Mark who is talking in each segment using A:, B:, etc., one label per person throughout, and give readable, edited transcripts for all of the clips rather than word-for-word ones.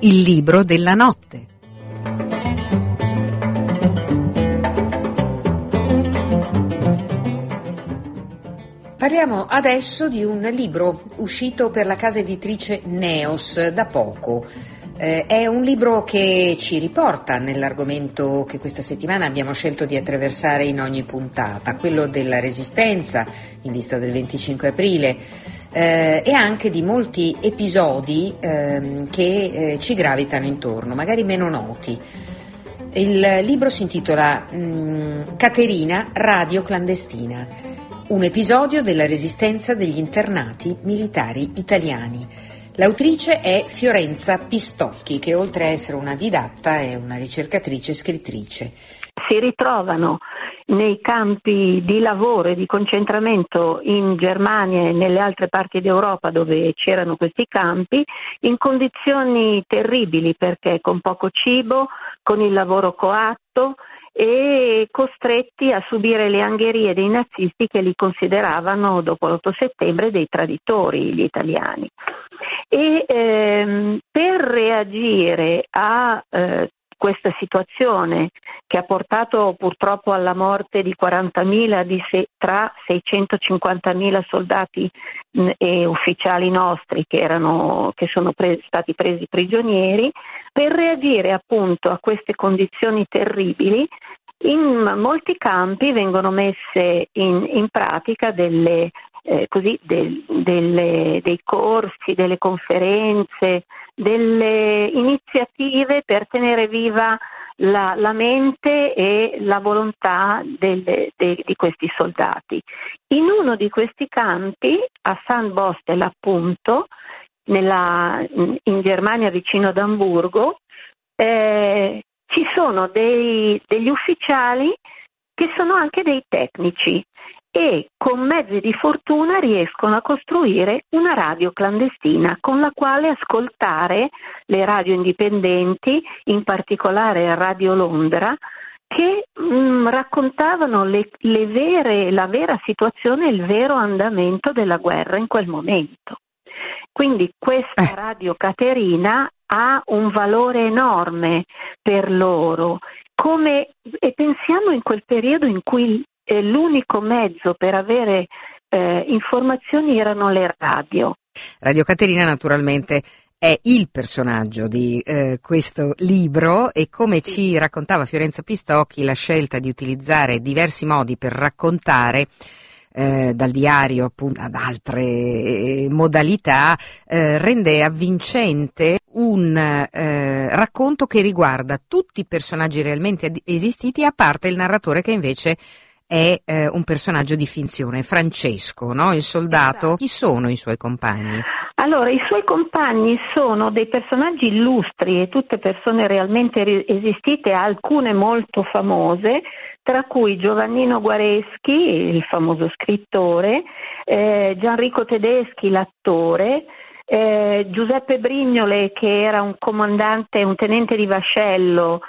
A: Il libro della notte. Parliamo adesso di un libro uscito per la casa editrice Neos da poco. È un libro che ci riporta nell'argomento che questa settimana abbiamo scelto di attraversare in ogni puntata, quello della Resistenza in vista del 25 aprile e anche di molti episodi che ci gravitano intorno, magari meno noti. Il libro si intitola Caterina, radio clandestina, un episodio della Resistenza degli internati militari italiani. L'autrice è Fiorenza Pistocchi, che oltre a essere una didatta è una ricercatrice e scrittrice.
B: Si ritrovano nei campi di lavoro e di concentramento in Germania e nelle altre parti d'Europa dove c'erano questi campi in condizioni terribili, perché con poco cibo, con il lavoro coatto e costretti a subire le angherie dei nazisti che li consideravano dopo l'8 settembre dei traditori, gli italiani. E per reagire a questa situazione che ha portato purtroppo alla morte di 40.000 tra 650.000 soldati e ufficiali nostri che sono stati presi prigionieri, per reagire appunto a queste condizioni terribili, in molti campi vengono messe in pratica dei corsi, delle conferenze, delle iniziative per tenere viva la mente e la volontà di questi soldati. In uno di questi campi, a Sandbostel appunto, in Germania vicino ad Amburgo, ci sono degli ufficiali che sono anche dei tecnici e con mezzi di fortuna riescono a costruire una radio clandestina con la quale ascoltare le radio indipendenti, in particolare Radio Londra, che raccontavano la vera situazione e il vero andamento della guerra in quel momento. Quindi questa Radio Caterina ha un valore enorme per loro, e pensiamo in quel periodo in cui l'unico mezzo per avere informazioni erano le radio.
A: Radio Caterina naturalmente è il personaggio di questo libro e, come ci raccontava Fiorenza Pistocchi, la scelta di utilizzare diversi modi per raccontare dal diario appunto ad altre modalità rende avvincente un racconto che riguarda tutti i personaggi realmente esistiti, a parte il narratore che invece è un personaggio di finzione, Francesco, no? Il soldato. Esatto. Chi sono i suoi compagni?
B: Allora, i suoi compagni sono dei personaggi illustri e tutte persone realmente esistite, alcune molto famose, tra cui Giovannino Guareschi, il famoso scrittore, Gianrico Tedeschi, l'attore, Giuseppe Brignole, che era un comandante, un tenente di vascello,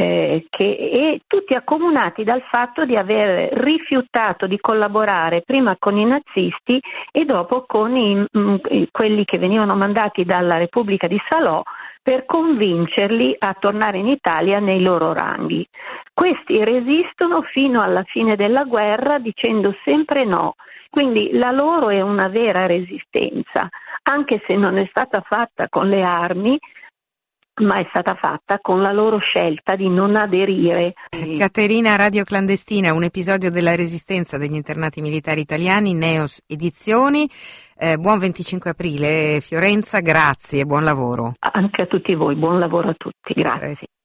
B: e tutti accomunati dal fatto di aver rifiutato di collaborare prima con i nazisti e dopo con quelli che venivano mandati dalla Repubblica di Salò per convincerli a tornare in Italia nei loro ranghi. Questi resistono fino alla fine della guerra dicendo sempre no, quindi la loro è una vera resistenza, anche se non è stata fatta con le armi, ma è stata fatta con la loro scelta di non aderire.
A: Caterina, radio clandestina, un episodio della Resistenza degli internati militari italiani, Neos Edizioni. Buon 25 aprile, Fiorenza, grazie, buon lavoro.
B: Anche a tutti voi, buon lavoro a tutti, grazie.